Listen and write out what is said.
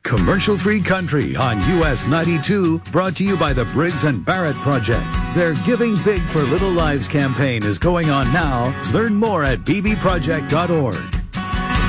Commercial-free country on US 92, brought to you by the Briggs & Barrett Project. Their Giving Big for Little Lives campaign is going on now. Learn more at bbproject.org.